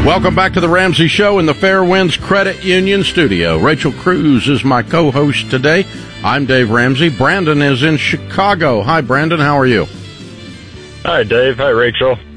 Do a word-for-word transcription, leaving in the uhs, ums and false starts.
Welcome back to the Ramsey Show in the Fairwinds Credit Union studio. Rachel Cruz is my co-host today. I'm Dave Ramsey. Brandon is in Chicago. Hi, Brandon. How are you? Hi, Dave. Hi, Rachel.